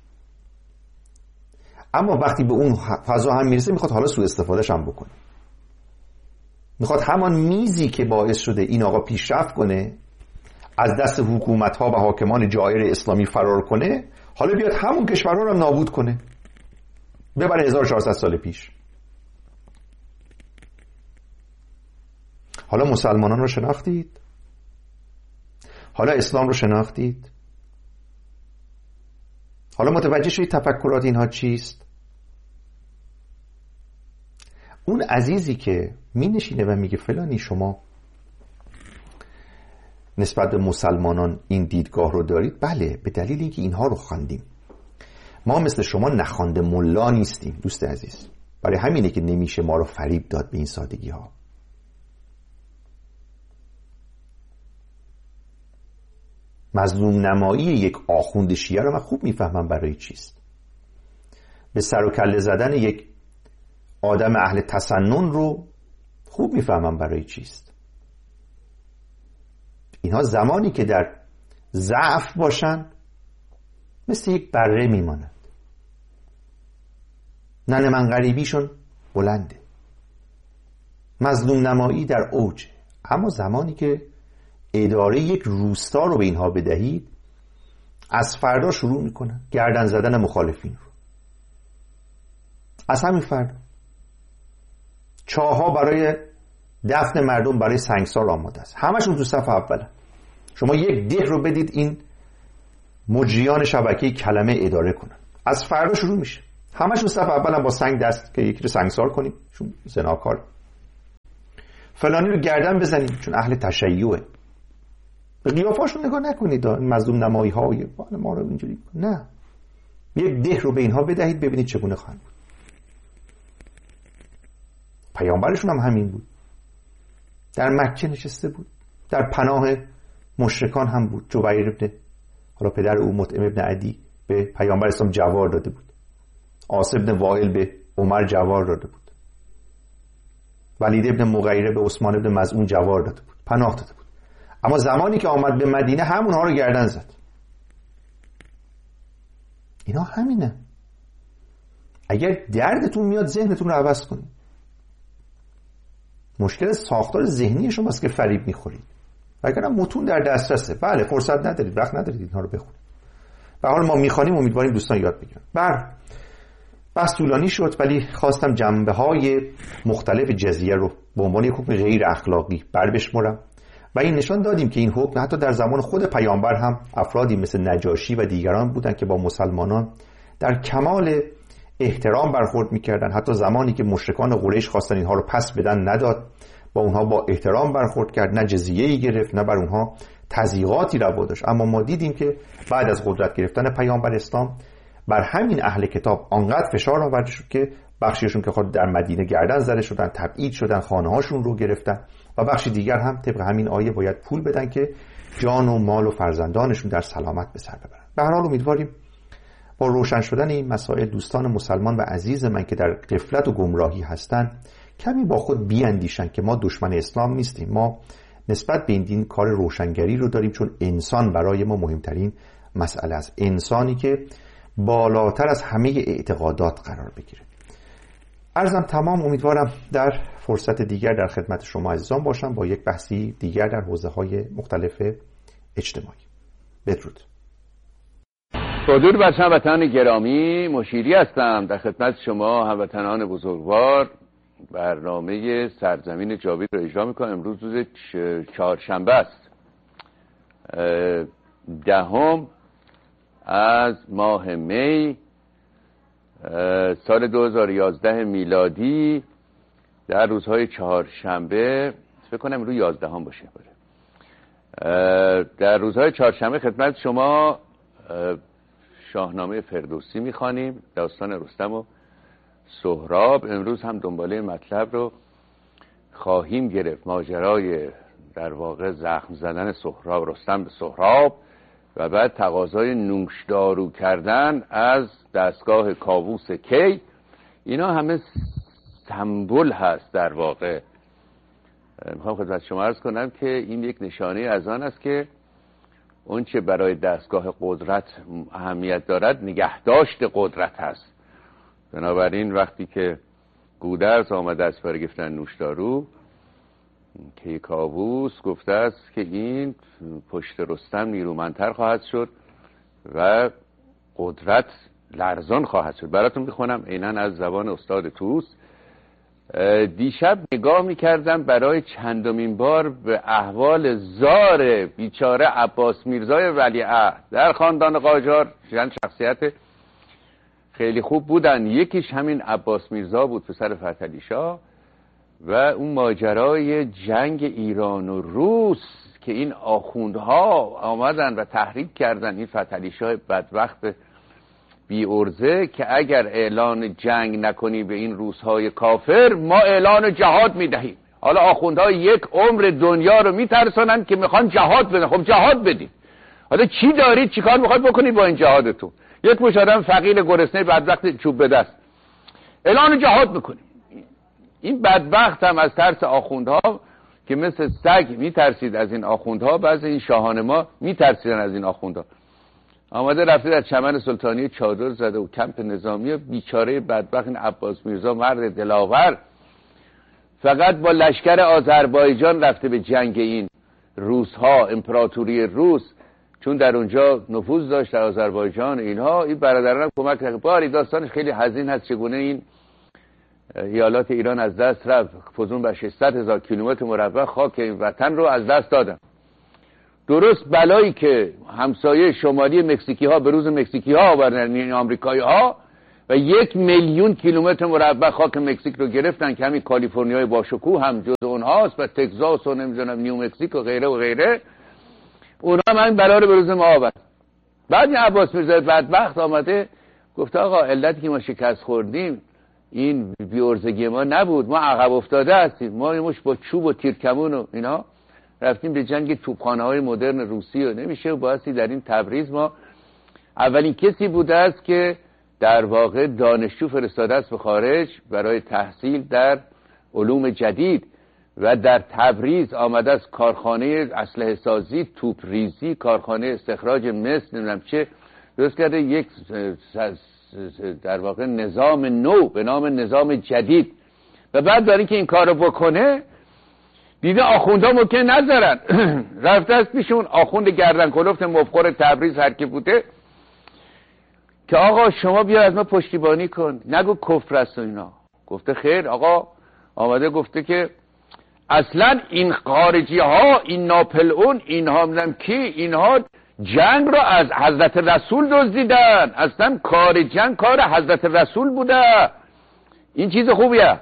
اما وقتی به اون فضا هم میرسه میخواد حالا سوء استفادهش هم بکنه، میخواد همان میزی که باعث شده این آقا پیشرفت کنه از دست حکومت ها و حاکمان جائر اسلامی فرار کنه، حالا بیاد همون کشورها رو نابود کنه، ببره 1400 سال پیش. حالا مسلمانان رو شناختید؟ حالا اسلام رو شناختید؟ حالا متوجه شدید تفکرات اینها چیست؟ اون عزیزی که می نشینه و میگه فلانی شما نسبت به مسلمانان این دیدگاه رو دارید، بله به دلیل اینکه اینها رو خواندیم. ما مثل شما نخوانده ملا نیستیم دوست عزیز، برای همینه که نمیشه ما رو فریب داد به این سادگی ها. مظلوم نمایی یک آخوند شیعه رو من خوب میفهمم برای چیست. به سر و کله زدن یک آدم اهل تسنن رو خوب میفهمم برای چیست. اینها زمانی که در ضعف باشن مثل یک بره میمانند، ننه من غریبیشون بلنده، مظلوم نمایی در اوج. اما زمانی که اداره یک روستا رو به اینها بدهید، از فردا شروع میکنن گردن زدن مخالفین رو. از همین فردا چاها برای دفن مردم برای سنگسار آماده است، همشون تو صف اوله. شما یک ده رو بدید این مجریان شبکه کلمه اداره کنن. از فردا شروع میشه. همشون صف اولم با سنگ دست که یکی رو سنگسار کنیم چون زناکار، فلانی رو گردن بزنیم چون اهل تشیعه. به قیافاشون نگاه نکنید، مظلوم نمایی های ما رو اینجوری، نه، یک ده رو به اینها بدهید ببینید چگونه خواهند بود. پیامبرشون هم همین بود، در مکه نشسته بود، در پناه مشرکان هم بود. جبیر ابن، حالا پدر او مطعم ابن عدی، به پیامبر اسلام جوار داده بود. عاص ابن وائل به عمر جوار داده بود. ولید ابن مغیره به عثمان ابن مظعون جوار داده بود، پناه داده بود. اما زمانی که آمد به مدینه همونها رو گردن زد. اینا همینه. اگر دردتون میاد ذهنتون رو عوض کنید. مشکل ساختار ذهنی شماست که فریب میخورید. اگر متون در دسترسه، بله، فرصت ندارید، وقت ندارید اینها رو بخونید. به هر حال ما میخوانیم، امیدواریم دوستان یاد بگیرن. بس طولانی شد، ولی خواستم جنبه‌های مختلف جزیه رو به عنوان یک حکم غیر اخلاقی بشمرم و این نشان دادیم که این حکم حتی در زمان خود پیامبر هم افرادی مثل نجاشی و دیگران بودند که با مسلمانان در کمال احترام برخورد می‌کردند. حتی زمانی که مشرکان قریش خواستن اینها رو پس بدن نداد، با اونها با احترام برخورد کرد، نه جزیه‌ای گرفت، نه بر اونها تضییقاتی روا داشت. اما ما دیدیم که بعد از قدرت گرفتن پیامبر اسلام بر همین اهل کتاب آنقدر فشار آورده شد که بخشیشون که خود در مدینه گردن زده شدن، تبعید شدن، خانه‌هاشون رو گرفتن و بخشی دیگر هم طبق همین آیه باید پول بدن که جان و مال و فرزندانشون در سلامت به سر ببرن. به هر حال امیدواریم با روشن شدن این مسائل دوستان مسلمان و عزیز من که در غفلت و گمراهی هستن کمی با خود بیاندیشن که ما دشمن اسلام نیستیم. ما نسبت به این دین کار روشنگری رو داریم، چون انسان برای ما مهمترین مسئله است. انسانی که بالاتر از همه اعتقادات قرار بگیره. عرضم تمام. امیدوارم در فرصت دیگر در خدمت شما عزیزان باشم با یک بحثی دیگر در حوزه‌های مختلف اجتماعی. بدرود. درود بر هموطنان گرامی، مشیری هستم در خدمت شما هموطنان بزرگوار. برنامه سرزمین جاوید رو اجرا میکنم. امروز روز چهارشنبه است، 10 از ماه می سال 2011 میلادی، در روزهای چهارشنبه، فکر کنم روز 11 باشه. در روزهای چهارشنبه خدمت شما شاهنامه فردوسی میخوانیم، داستان رستم و سهراب. امروز هم دنباله مطلب رو خواهیم گرفت، ماجرای در واقع زخم زدن سهراب، رستم به سهراب و بعد تقاضای نوشدارو کردن از دستگاه کاووس کی. اینا همه سمبل هست در واقع. میخوام خدمت شما عرض کنم که این یک نشانه از آن است که اون چه برای دستگاه قدرت اهمیت دارد نگهداشت قدرت هست. بنابراین وقتی که گودرز آمده از برگرفتن نوشدارو، کیکاووس گفته است که این پشت رستم نیرومندتر خواهد شد و قدرت لرزان خواهد شد. براتون میخونم عیناً از زبان استاد توس. دیشب نگاه میکردم برای چندمین بار به احوال زار بیچاره عباس میرزای ولیعهد. در خاندان قاجار چند شخصیت خیلی خوب بودن، یکیش همین عباس میرزا بود، پسر فتحعلی شاه. و اون ماجرای جنگ ایران و روس که این آخوندها آمدن و تحریک کردن این فتحعلی شاه بدبخت بی ارزه که اگر اعلان جنگ نکنی به این روسهای کافر ما اعلان جهاد میدهیم. حالا آخوندها یک عمر دنیا رو میترسانن که میخوان جهاد بدن. خب جهاد بدید. حالا چی دارید، چی کار میخواد بکنید با این جهادتون؟ یک مش آدم فقیر گرسنه بدبخت چوب به دست اعلان جهاد میکنیم. این بدبخت هم از ترس آخوندها که مثل سگ میترسید از این آخوندها، بعضی این شاهان ما میترسیدن از این آخوندها، آمده رفته در چمن سلطانی چادر زده و کمپ نظامی و بیچاره بدبخت این عباس میرزا مرد دلاور فقط با لشکر آذربایجان رفته به جنگ این روسها، امپراتوری روس، چون در اونجا نفوذ داشت در آذربایجان. اینها این برادران کمک کرد. باری داستانش خیلی حزین هست چگونه این ایالات ایران از دست رفت. فزون بر 600,000 کیلومتر مربع خاک این وطن رو از دست دادن. درست بلایی که همسایه شمالی مکزیکی ها به روز مکزیکی ها آوردن، یعنی آمریکایی ها، و 1,000,000 کیلومتر مربع خاک مکزیک رو گرفتن که همین کالیفرنیای باشکوه هم جز اونهاست و تگزاس و نمیدونم نیو مکزیک و غیره و غیره. اونا هم همین بلا رو به روز ما آورد. بعد این عباس میرزا بدبخت آمده گفت آقا علتی که ما شکست خوردیم این بی‌عرضگی ما نبود، ما عقب افتاده هستیم، ما مش با چوب و تیرکمون و اینا رفتیم به جنگ توپخانه‌های مدرن روسی و نمیشه و بایستی در این تبریز ما اولین کسی بوده است که در واقع دانشجو فرستاده است به خارج برای تحصیل در علوم جدید و در تبریز آمده است کارخانه اسلحه سازی، توپریزی، کارخانه استخراج مس نمیدونم چه درست کرده، یک در واقع نظام نو به نام نظام جدید. و بعد برای اینکه این کارو بکنه دیده آخوندها ممکن نذارن رفته است پیشون آخوند گردن کلفت مفخر تبریز هر کی بوده که آقا شما بیا از ما پشتیبانی کن، نگو کفر است و اینا. گفته خیر. آقا آمده گفته که اصلا این خارجی ها، این ناپلئون، اینها میدونم کی، اینها جنگ رو از حضرت رسول دزدیدن، اصلا کار جنگ کار حضرت رسول بوده، این چیز خوبیه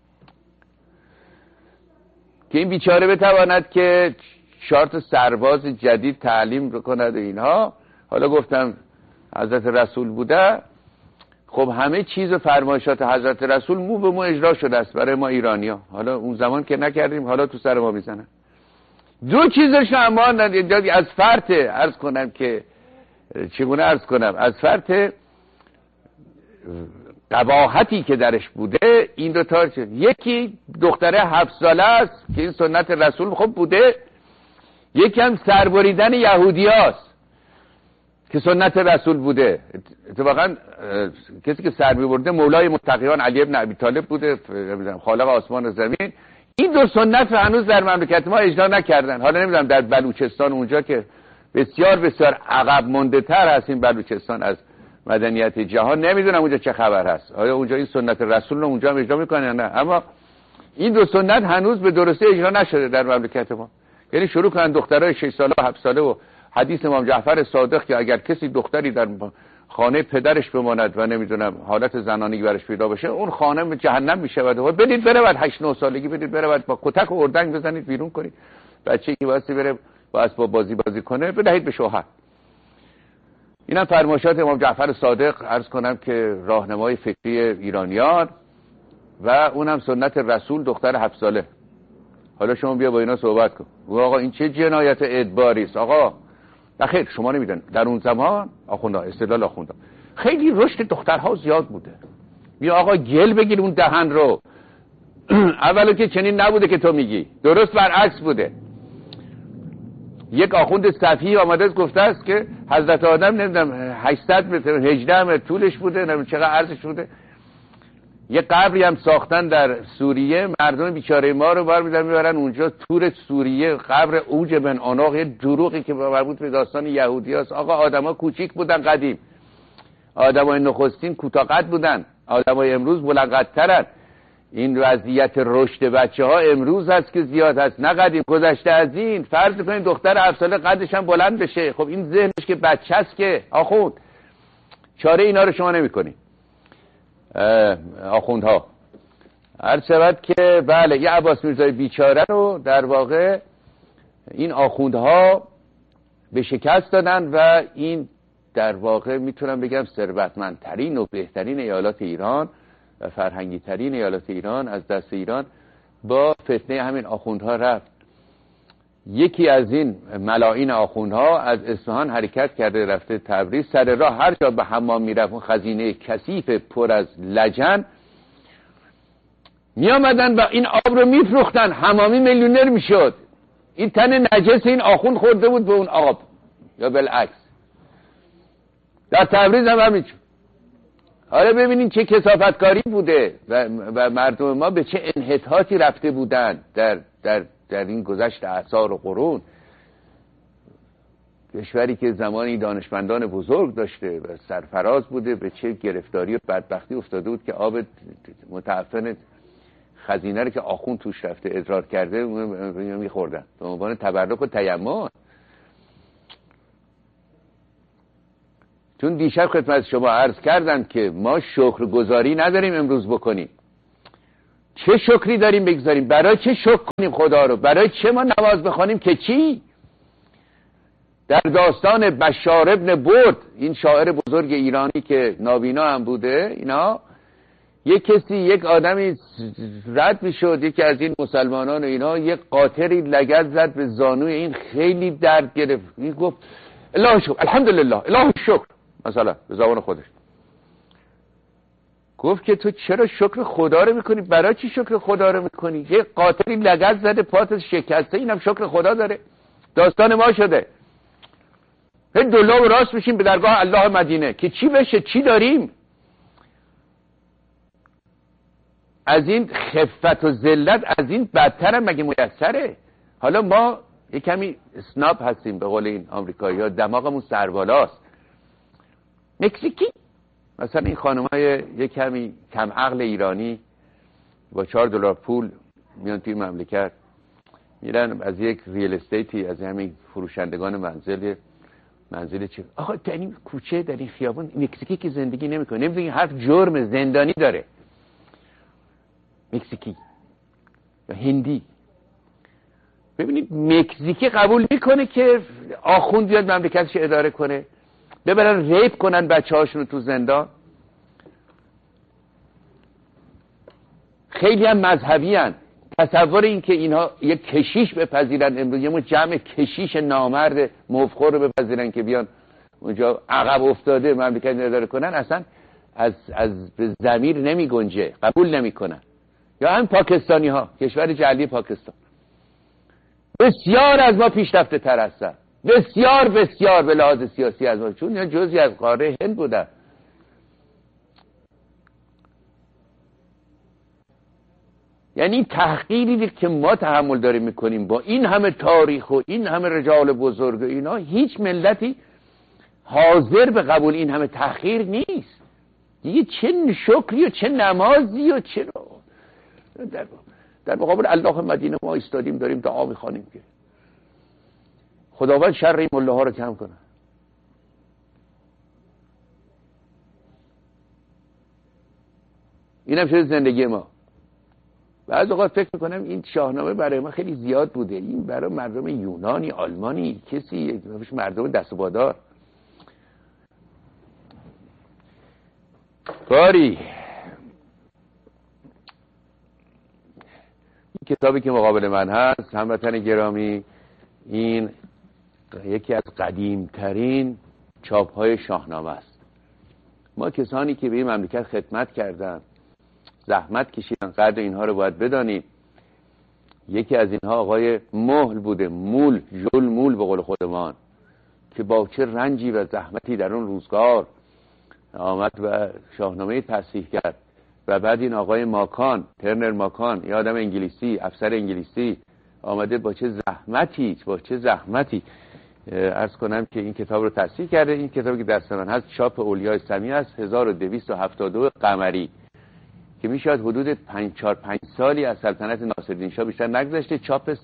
که این بیچاره بتواند که 4 سرباز جدید تعلیم بکند اینها. حالا گفتم حضرت رسول بوده، خب همه چیز و فرمایشات حضرت رسول مو به مو اجرا شده است برای ما ایرانی‌ها. حالا اون زمان که نکردیم حالا تو سر ما میزنن. 2 چیزش اما از فرط عرض کنم که چگونه عرض کنم، از فرط قباحتی که درش بوده این 2 تا. یکی دختره 7 ساله است که این سنت رسول خب بوده، یکی هم سربریدن یهودیاست که سنت رسول بوده. اتفاقا کسی که سر می‌برده مولای متقیان علی ابن ابی طالب بوده، خالق آسمان و زمین. این 2 سنت رو هنوز در مملکت ما اجرا نکردن. حالا نمیدونم در بلوچستان اونجا که بسیار بسیار عقب مونده تر هست این بلوچستان از مدنیت جهان، نمیدونم اونجا چه خبر هست، آیا اونجا این سنت رسول رو اونجا هم اجرا میکنن یا نه. اما این 2 سنت هنوز به درستی اجرا نشده در مملکت ما. یعنی شروع کنن دخترای 6 ساله و 7 ساله و حدیث امام جعفر صادق که اگر کسی دختری در خانه پدرش بماند و نمیدونم حالت زنانگی برش پیدا بشه اون خانه به جهنم میشود. بدید بره بعد 8 9 سالگی بدید بره بعد با کتک و اردنگ بزنید بیرون کنید. بچه‌ای که واسه بره با اسباب بازی کنه بدهید به شوهر. اینم فرمایشات امام جعفر صادق عرض کنم که راهنمای فکری ایرانیان و اونم سنت رسول دختر 7 ساله. حالا شما بیا با اینا صحبت کن. آقا این چه جنایت ادباری است آقا. بخیر شما نمیدن در اون زمان آخوندا استدلال آخوندا خیلی رشد دخترها زیاد بوده. بیا آقا گل بگیر اون دهن رو. اولو که چنین نبوده که تو میگی، درست برعکس بوده. یک آخوند صفی آمده گفته است که حضرت آدم نمیدونم 800 متر 18 متر طولش بوده، نمیدونم چقدر عرضش بوده. یه قبری هم ساختن در سوریه، مردم بیچاره ما رو میبرن اونجا تور سوریه، قبر اوج بن عناق، یه دروغی که مربوط به داستان یهودیاست. آقا آدما کوچیک بودن قدیم، آدمای نخستین کوتاه قد بودن، آدمای امروز بلند قدترن. این وضعیت رشد بچه‌ها امروز هست که زیاد هست، نه قدیم. گذشته از این فرض کنید دختر 7 ساله قدش هم بلند بشه، خب این ذهنش که بچه است که آخوند چاره اینا رو شما نمی‌کنید. آخوندها عرض شود که بله یه عباس میرزای بیچاره رو در واقع این آخوندها به شکست دادن و این در واقع میتونم بگم ثروتمندترین و بهترین ایالات ایران و فرهنگی ترین ایالات ایران از دست ایران با فتنه همین آخوندها رفت. یکی از این ملاعین آخوندها از اصفهان حرکت کرده رفته تبریز، سر راه هر جا به حمام میرفت اون خزینه کثیف پر از لجن می آمدن و این آب رو میفروختن، حمامی میلیونر میشد. این تن نجس این آخوند خورده بود به اون آب یا بالعکس. در تبریز هم همین. حالا ببینین چه کثافتکاری بوده و مردم ما به چه انحطاطی رفته بودن در این گذشت اعصار و قرون. کشوری که زمانی دانشمندان بزرگ داشته و سرفراز بوده به چه گرفتاری و بدبختی افتاده بود که آب متعفن خزینه رو که آخوند توش رفته ادرار کرده میخوردن به عنوان تبرک و تیمم. چون دیشب خدمت شما عرض کردم که ما شکرگزاری نداریم امروز بکنیم. چه شکری داریم بگذاریم؟ برای چه شکر کنیم خدا رو؟ برای چه ما نماز بخوانیم که چی؟ در داستان بشار ابن برد، این شاعر بزرگ ایرانی که نابینا هم بوده، اینا یک آدمی رد میشد، یکی از این مسلمانان و اینا یک قاطری لگد زد به زانوی این، خیلی درد گرفت. این گفت الله شکر، الحمدلله، الله شکر، مثلا به زبان خودش. گفت که تو چرا شکر خدا رو میکنی؟ برای چی شکر خدا رو میکنی؟ یک قاطری لگد زده، پاتش شکسته، اینم شکر خدا داره؟ داستان ما شده هی دلا و راست بشیم به درگاه الله مدینه که چی بشه؟ چی داریم؟ از این خفت و ذلت از این بدتر هم مگه میسره؟ حالا ما یه کمی اسناب هستیم به قول این آمریکایی‌ها، دماغمون سربالاست. مکزیکی مثلا این خانمای یه کمی کم عقل ایرانی با $4 پول میان توی مملکت، میرن از یک ریل استیتی، از همین فروشندگان منزل چه آقا در این کوچه در این خیابان مکزیکی که زندگی نمیکنه، نمیدونی حرف جرم زندانی داره، مکزیکی یا هندی. ببینید مکزیکی قبول میکنه که آخوند بیاد مملکتش اداره کنه، ببرن ریپ کنن بچه‌هاشون تو زندان. خیلی هم مذهبی هن. تصور این که اینها یک کشیش بپذیرن، امروز یه جمع کشیش نامرد مفخور رو بپذیرن که بیان اونجا عقب افتاده مملکت اداره کنن، اصلا از به ضمیر نمی گنجه، قبول نمی کنن. یا هم پاکستانی ها، کشور جعلی پاکستان بسیار از ما پیشرفته تر هستن، بسیار بسیار به لحاظ سیاسی از ما، چون جزئی از قاره هند بودن. یعنی تحقیری که ما تحمل داریم میکنیم با این همه تاریخ و این همه رجال بزرگ و اینا، هیچ ملتی حاضر به قبول این همه تحقیر نیست. دیگه چه شکری و چه نمازی و چه در مقابل الله مدینه ما ایستادیم، داریم دعا میخوانیم که خداوند شر این مله ها رو کم کنه. اینم شده زندگی ما. بعض اوقات فکر میکنم این شاهنامه برای ما خیلی زیاد بوده، این برای مردم یونانی، آلمانی، کسی مردم دست و بادار. باری این کتابی که مقابل من هست، هموطن گرامی، این یکی از قدیمترین چاپ‌های شاهنامه است. ما کسانی که به این مملکت خدمت کردن، زحمت کشیدن، قدر اینها رو باید بدانیم. یکی از اینها آقای مهل بوده، ژول مول به قول خودمان، که با چه رنجی و زحمتی در اون روزگار آمد و شاهنامه تصحیح کرد. و بعد این آقای ماکان، ترنر ماکان، یه آدم انگلیسی، افسر انگلیسی، آمده با چه زحمتی عرض کنم که این کتاب رو تصحیح کرده. این کتابی که دست من هست چاپ اولیای سمی است، 1272 قمری، که میشود حدود 5 سالی از سلطنت ناصرالدین شاه بیشتر نگذشته.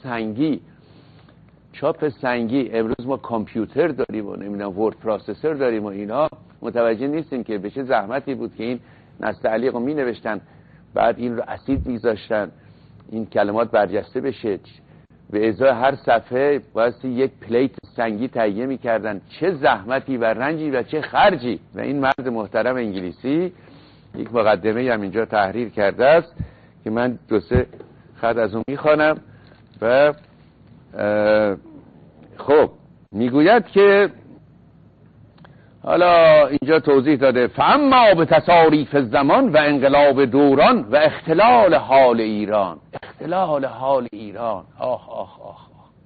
چاپ سنگی. امروز ما کامپیوتر داریم و نمیدونم ورد پروسسور داریم و اینا، متوجه نیستیم که به چه زحمتی بود که این نستعلیق رو می نوشتن، بعد این رو اسید میذاشتن این کلمات برجسته بشه. به ازای هر صفحه باید یک پلیت سنگی تهیه میکردن. چه زحمتی و رنجی و چه خرجی. و این مرد محترم انگلیسی یک مقدمه هم اینجا تحریر کرده است که من 2-3 خط از اون میخوانم. و خب میگوید که حالا اینجا توضیح داده: فاما به تصاریف زمان و انقلاب دوران و اختلال حال ایران. آخ آخ آخ،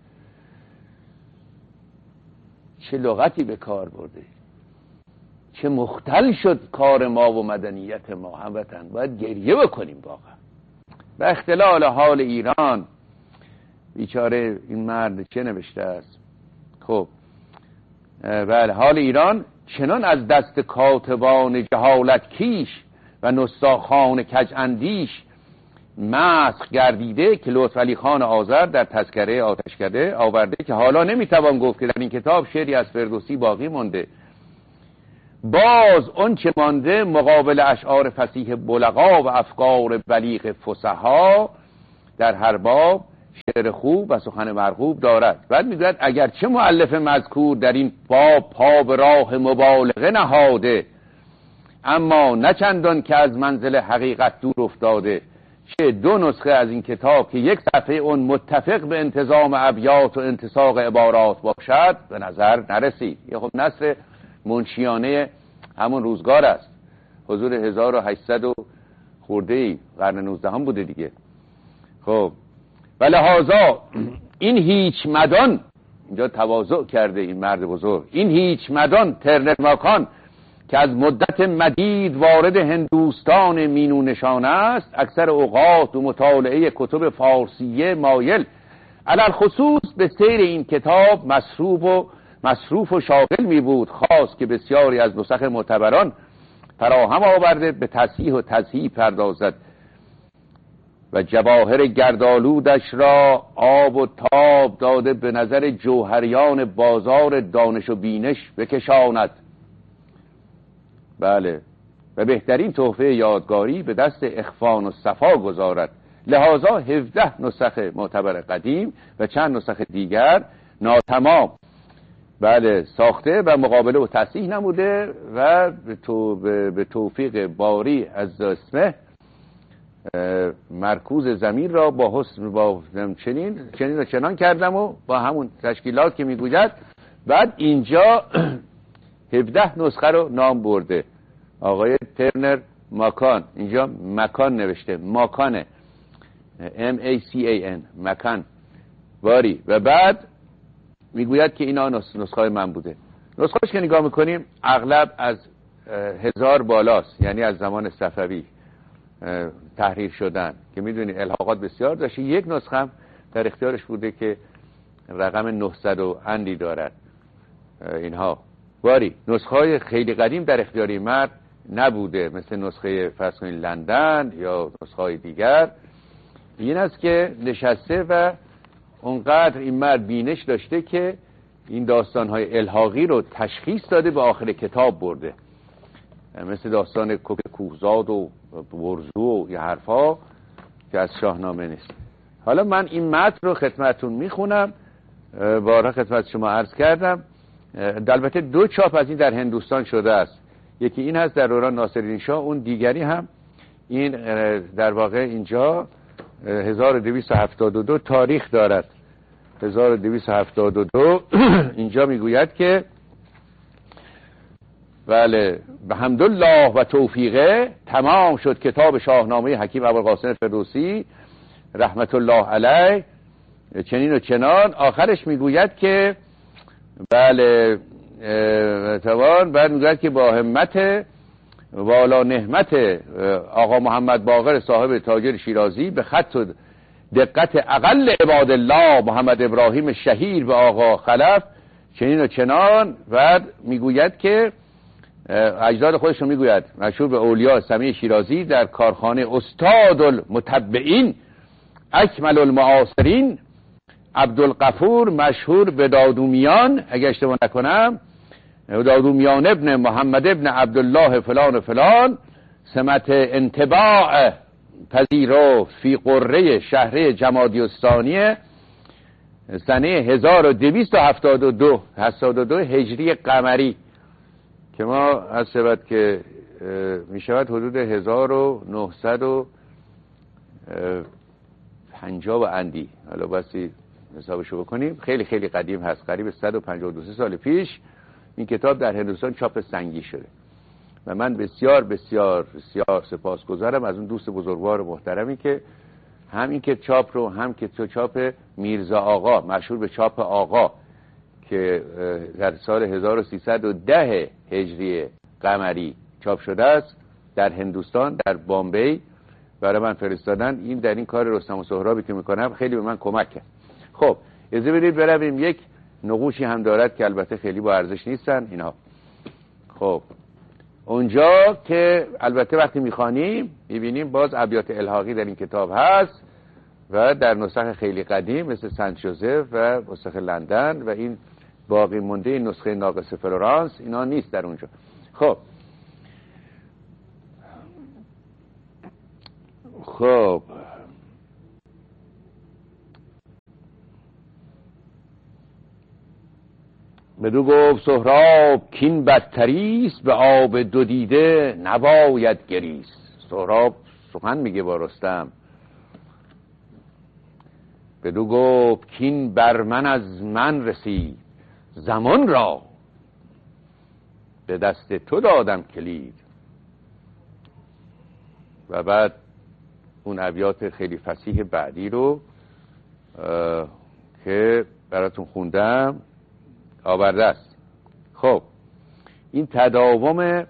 چه لغتی به کار برده، چه مختل شد کار ما و مدنیت ما. هموطن باید گریه بکنیم واقعا. و اختلال حال ایران، بیچاره این مرد چه نوشته است؟ خب بله، حال ایران چنان از دست کاتبان جهالت کیش و نساخان کج اندیش مسخ گردیده که لطفعلی خان آذر در تذکره آتشکده آورده که حالا نمیتوان گفت که در این کتاب شعری از فردوسی باقی مانده. باز اون چه مانده مقابل اشعار فصیح بلغا و افکار بلیغ فصحا در هر باب شعر خوب و سخن مرغوب دارد. بعد میگوید اگرچه مؤلف مذکور در این باب پا به راه مبالغه نهاده، اما نه چندان که از منزل حقیقت دور افتاده. چه دو نسخه از این کتاب که یک صفحه اون متفق به انتظام ابیات و انتساق عبارات باشد به نظر نرسید. یه خب نثر منشیانه همون روزگار است، حضور 1800 و خورده‌ای قرن 19 هم بوده دیگه. خب و لحاظا این هیچ مدان، اینجا تواضع کرده این مرد بزرگ، این هیچ مدان ترنر ماکان که از مدت مدید وارد هندوستان مینو نشان است، اکثر اوقات و مطالعه کتب فارسیه مایل علل خصوص به سیر این کتاب مصروف و شاغل می بود، خاص که بسیاری از نسخ معتبران فراهم آورده به تصحیح و تضعیف پردازد و جواهر گردآلودش را آب و تاب داده به نظر جوهریان بازار دانش و بینش بکشاند. بله، و بهترین تحفه یادگاری به دست اخوان و صفا گذارد. لحاظا 17 نسخ معتبر قدیم و چند نسخ دیگر ناتمام بله ساخته و مقابله و تصحیح نموده و به توفیق باری از اسمه مرکوز زمین را با حسن با چنین و چنان کردم و با همون تشکیلات که میگوید. بعد اینجا 17 نسخه رو نام برده آقای ترنر ماکان، اینجا مکان نوشته، ماکانه MACAN مکان باری. و بعد میگوید که اینا نسخه من بوده. نسخه‌اش که نگاه میکنیم اغلب از 1000 بالاست، یعنی از زمان صفوی تحریر شدن که میدونید الحاقات بسیار داشته. یک نسخه هم در اختیارش بوده که رقم 900 و اندی دارد. اینها باری نسخه‌های خیلی قدیم در اختیاری مرد نبوده، مثل نسخه فرض کنید لندن یا نسخه‌های دیگر. این است که نشسته و اونقدر این مرد بینش داشته که این داستان‌های الحاقی رو تشخیص داده به آخر کتاب برده، مثل داستان کوک کوهزاد و برزو و یه حرفا که از شاهنامه نیست. حالا من این متن رو خدمتتون میخونم، بارها خدمت شما عرض کردم. البته 2 چاپ از این در هندوستان شده است، یکی این هست در دوران ناصرالدین شاه، اون دیگری هم این در واقع اینجا 1272 تاریخ دارد. 1272 اینجا میگوید که بله به حمدالله و توفیقه تمام شد کتاب شاهنامه حکیم ابوالقاسم فردوسی رحمت الله علیه چنین و چنان. آخرش میگوید که بله توان بعد میگوید که با همت والا نهمت آقا محمد باقر صاحب تاجر شیرازی به خط و دقت اقل عباد الله محمد ابراهیم شهیر به آقا خلف چنین و چنان. بعد میگوید که اجداد خودش رو میگوید مشهور به اولیاء سمیع شیرازی در کارخانه استاد المتبعین اکمل المعاصرین عبدالغفور مشهور به دادومیان، اگه اشتباه نکنم دادومیان ابن محمد ابن عبدالله فلان و فلان، سمت انتباع پذیرو فی قره شهر جمادی الثانی سنه 1272 هجری قمری که ما از شود که می شود حدود 1950 و اندی، حالا باسی حسابشو بکنیم، خیلی خیلی قدیم هست، قریب 152 سال پیش این کتاب در هندوستان چاپ سنگی شده و من بسیار بسیار بسیار سپاسگزارم از اون دوست بزرگوار و محترمی که هم این که چاپ رو هم که چاپ میرزا آقا مشهور به چاپ آقا که در سال 1310 هجری قمری چاپ شده است در هندوستان در بامبی برای من فرستادن. این در این کار رستم و سهرابی که میکنم خیلی به من کمک کرد. خب اجازه بدید برویم، یک نقوشی هم دارد که البته خیلی با ارزش نیستن اینها. خب اونجا که البته وقتی میخوانیم میبینیم باز ابیات الحاقی در این کتاب هست و در نسخه خیلی قدیم مثل سنت جوزف و نسخه لندن و این باقی مونده این نسخه ناقص فلورانس اینا نیست در اونجا. خب بدو گفت سهراب کین بدتریست، به آب دو دیده نباید گریست. سهراب سخن میگه با رستم. بدو گفت کین بر من از من رسید، زمان را به دست تو دادم کلید. و بعد اون ابیات خیلی فصیح بعدی رو که براتون خوندم آورده است. خب این تداوم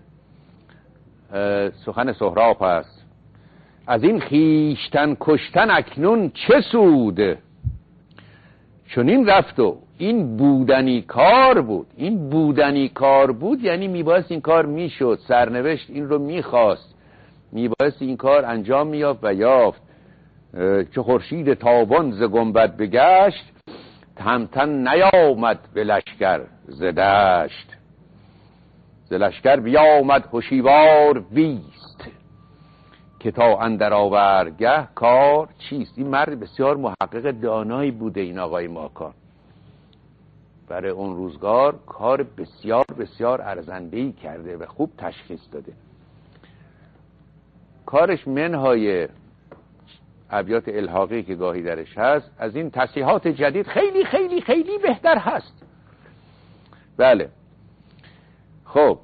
سخن سهراب هست. از این خیشتن کشتن اکنون چه سود، چون این رفت و این بودنی کار بود. این بودنی کار بود یعنی میبایست این کار میشد، سرنوشت این رو میخواست، میبایست این کار انجام میافت و یافت. چه خورشید تابان ز گنبد بگشت، تهمتن نیامد به لشکر ز دشت. ز لشکر بیامد هشیوار بیست، که تا اندر آورگه کار چیست. این مرد بسیار محقق دانایی بوده این آقای ماکان. برای اون روزگار کار بسیار بسیار ارزنده‌ای کرده و خوب تشخیص داده. کارش منهای ابیات الحاقی که گاهی درش هست از این تصحیحات جدید خیلی خیلی خیلی بهتر هست. بله. خب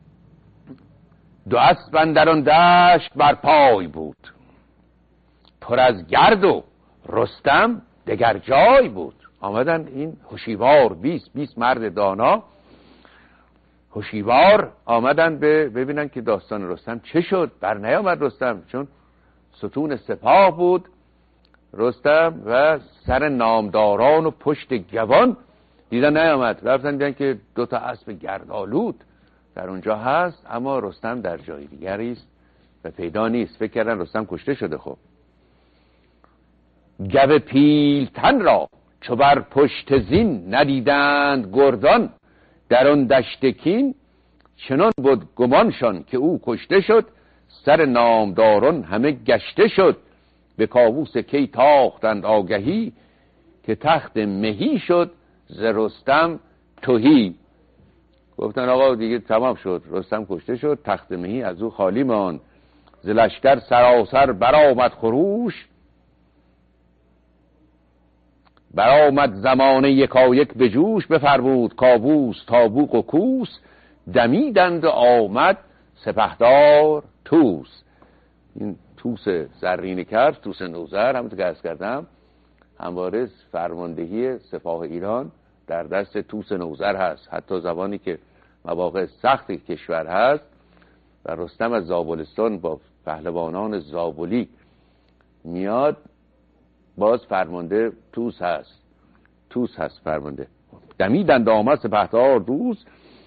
دو اسب اندر آن دشت بر پای بود، پر از گرد و رستم دگر جای بود. آمدن این هوشیوار 20 مرد دانا هوشیوار آمدن ببینن که داستان رستم چه شد. بر نیامد رستم، چون ستون سپاه بود رستم و سر نامداران و پشت گوان دیدن نیامد. رفتن دیدن که 2 اسب گردآلود در اونجا هست، اما رستم در جای دیگری است و پیدا نیست. فکر کردن رستم کشته شده. خب گو پیلتن را چو بر پشت زین، ندیدند گردان در آن دشت کین. چنان بود گمانشان که او کشته شد، سر نامداران همه گشته شد. به کاووس کی تاختند آگهی، که تخت مهی شد ز رستم تهی. گفتن آقا دیگه تمام شد، رستم کشته شد، تخت مهی از او خالی ماند. ز لشکر سراسر برآمد خروش، برآمد زمانه یکایک به جوش. بفرمود کاووس تابوق و کوس، دمیدند و آمد سپهدار توس. این توس زرین کرد، توس نوذر، همونطور که عرض کردم همواره فرماندهی سپاه ایران در دست توس نوذر هست. حتی زمانی که مواقع سخت کشور هست و رستم از زابلستان با پهلوانان زابلی میاد، باز فرمانده توس هست فرمانده. دمیدند آمد سپهدار توس،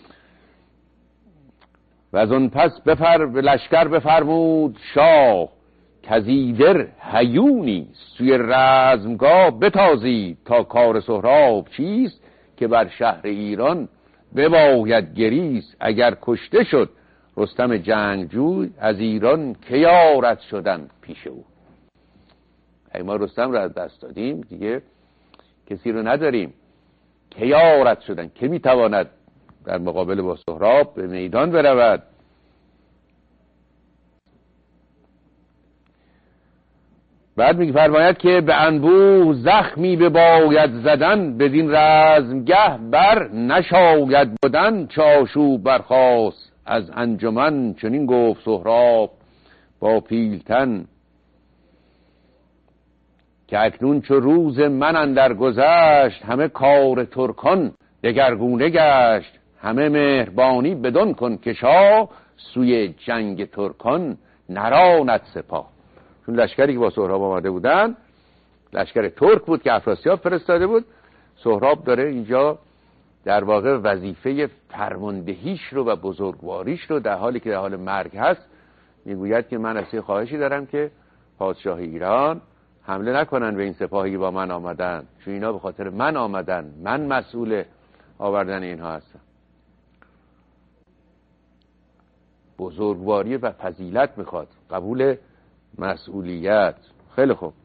و از اون پس به لشکر بفرمود شاه. کزیدر هیونی سوی رزمگاه بتازید، تا کار سهراب چیست، که بر شهر ایران بباید گریست. اگر کشته شد رستم جنگجوی، از ایران که یارد شدن پیش او. اگه ما رستم رو از دست دادیم دیگه کسی رو نداریم. که یارد شدن، که میتواند در مقابل با سهراب به میدان برود. بعد میفرماید که به انبوه زخمی بباید زدن، بدین رزمگه بر نشاید بدن. چاشوب برخاست از انجمن، چنین گفت سهراب با پیلتن. که اکنون چو روز من اندر گذشت، همه کار ترکان دگرگونه گشت. همه مهربانی بدان کن که شاه، سوی جنگ ترکان نراند سپاه. چون لشکری که با سهراب آمده بودن لشکر ترک بود که افراسیاب فرستاده بود. سهراب داره اینجا در واقع وظیفه فرماندهیش رو و بزرگواریش رو در حالی که در حال مرگ هست میگوید که من از خواهشی دارم که پادشاه ایران حمله نکنن به این سپاهی که با من آمدن، چون اینا به خاطر من آمدن، من مسئول آوردن اینها هستم. بزرگواری و فضیلت میخواد، قبول مسئولیت. خیلی خوب.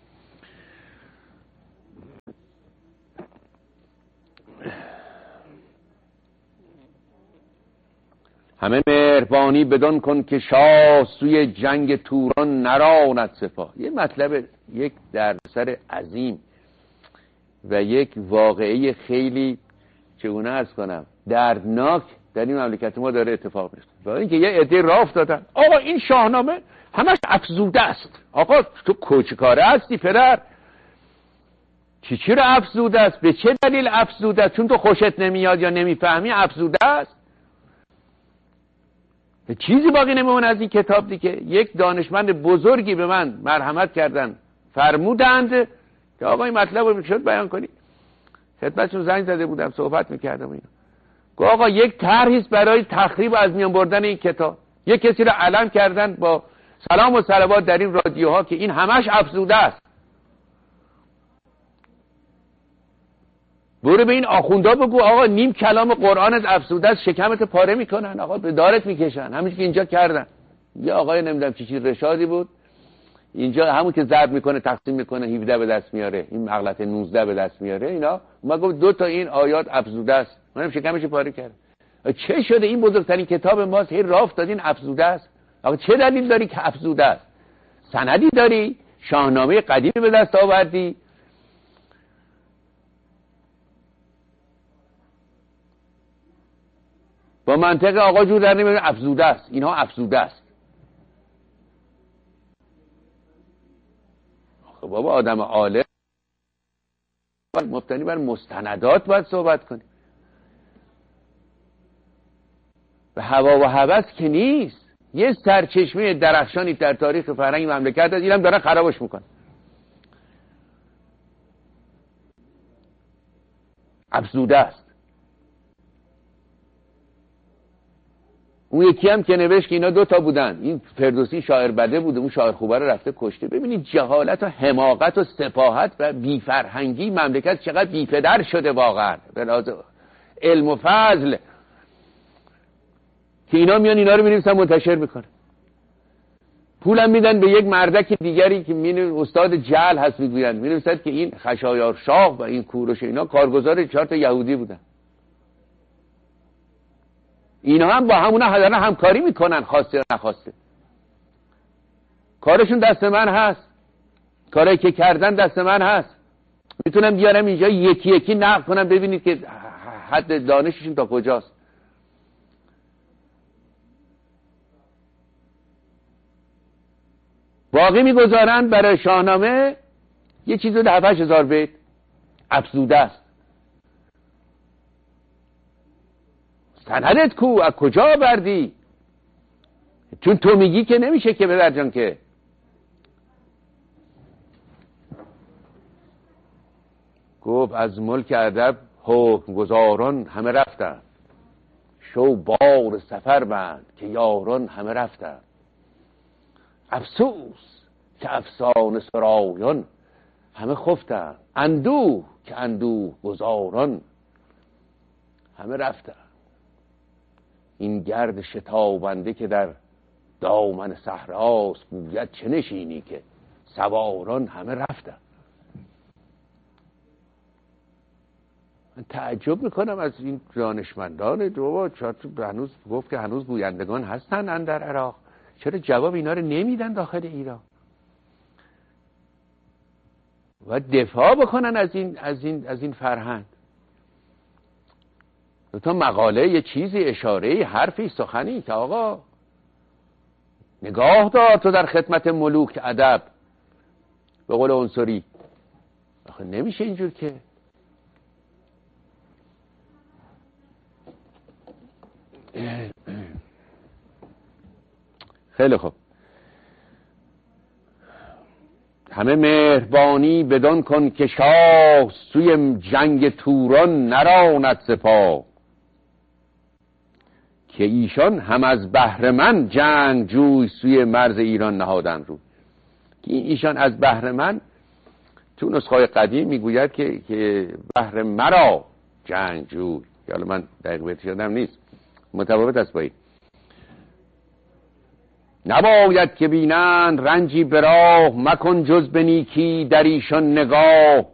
همه مهربانی بدان کن که شاه سوی جنگ توران نراند سپاه. یه مطلب، یک دردسر عظیم و یک واقعه خیلی چگونه عرض کنم دردناک در این مملکت ما داره اتفاق میفته. برای اینکه یه عده راه افتادن آقا این شاهنامه همش افزوده است. آقا تو کوچکاره هستی پدر، چی رو افزوده است؟ به چه دلیل افزوده است؟ چون تو خوشت نمیاد یا نمیفهمی افزوده است؟ چیزی باقی نمیمونه از این کتاب دیگه. یک دانشمند بزرگی به من مرحمت کردن، فرمودند که آقا این مطلب رو شد بیان کنی. خدمتشون زنگ زده بودم، صحبت میکردم اینا. گفت آقا یک طرحی است برای تخریب از میان بردن این کتاب. یک کسی رو علم کردن با سلام و صلوات در این رادیوها که این همش افزوده است. برو به این آخوندا بگو آقا نیم کلام قرآنت افزوده است، شکمت پاره میکنن، آقا به دارت میکشن. همین که اینجا کردن. یه آقای نمیدونم چی رشادی بود اینجا، همون که ضرب میکنه تقسیم میکنه 17 به دست میاره، این مغلط 19 به دست میاره. اینا ما گفت 2 تا این آیات افزوده است، منم شکمش پاره کرد. چه شده این بزرگترین کتاب ماست هی راه افتادین افزوده است؟ آقا چه دلیل داری که افزوده است؟ سندی داری؟ شاهنامه قدیمی به دست آوردی؟ با منطق آقا جور در نمیاد افزوده است، اینها افزوده است. خب بابا آدم عالم مبتنی بر مستندات باید صحبت کنی. به هوا و هوس که نیست. یه سرچشمه درخشانی در تاریخ فرهنگ مملکت هست، اینم دارن خرابش میکنن. افزوده است. اون یکی هم که نوشت که اینا 2 تا بودن، این فردوسی شاعر بده بوده، اون شاعر خوبه رو رفته کشته. ببینید جهالت و حماقت و سفاهت و بیفرهنگی مملکت چقدر بی‌پدر شده واقعا به لحاظ علم و فضل، که اینا میان اینا رو می‌نویسن منتشر میکنن، پولم میدن به یک مردک دیگری که استاد جهل هست میگویند، می‌نویسد که این خشایار شاه و این کوروش اینا کارگزار 4 تا یهودی بودن. اینا هم با همونا همکاری میکنن خواسته یا نخواسته. کارشون دست من هست، کاری که کردن دست من هست. میتونم بیارم اینجا یکی یکی نقل کنم ببینید که حد دانششون تا کجاست. باقی میگذارن برای شاهنامه یه چیز رو 7,000 بیت افزوده است. سندت کو؟ از کجا بردی؟ چون تو میگی که نمیشه که پدر جان. که گفت از ملک ادب حکم گزاران همه رفتن، شو بار سفر بند که یاران همه رفتن. افسوس که افسانه سرایان همه خفتن، اندوه که اندوه گزاران همه رفتن. این گرد شتابنده که در دامن صحراست، گوید چه نشینی که سواران همه رفتن. من تعجب میکنم از این دانشمندان جو. هنوز گفت که هنوز گویندگان هستن اندر عراق، چرا جواب اینا رو نمیدن داخل ایران و دفاع بکنن از این فرهنگ؟ 2 تا مقاله، یه چیزی، اشاره، حرفی، سخنی که آقا نگاه دار تو در خدمت ملوک ادب، به قول عنصری. آخه نمیشه اینجور که. خیلی خوب. همه مهربانی بدان کن که شاه سوی جنگ توران نراند سپاه، که ایشان هم از بهر من جنگ جوی سوی مرز ایران نهادن رو. که ایشان از بهر من تو نسخه قدیم میگوید که بهر مرا جنگ جوی. حالا من دقیق بیتش یادم نیست، متفاوت است با این. نباید که بینند رنجی به راه، مکن جز به نیکی در ایشان نگاه.